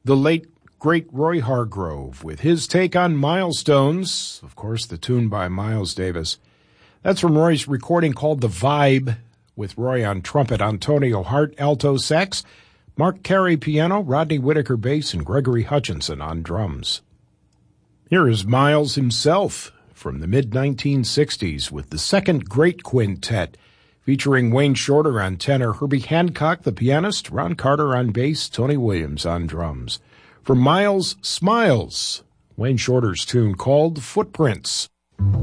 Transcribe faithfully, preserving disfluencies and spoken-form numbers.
the late, great Roy Hargrove with his take on Milestones, of course, the tune by Miles Davis. That's from Roy's recording called The Vibe, with Roy on trumpet, Antonio Hart alto sax, Mark Carey piano, Rodney Whitaker bass, and Gregory Hutchinson on drums. Here is Miles himself from the mid nineteen sixties with the Second Great Quintet, featuring Wayne Shorter on tenor, Herbie Hancock the pianist, Ron Carter on bass, Tony Williams on drums. For Miles Smiles, Wayne Shorter's tune called Footprints.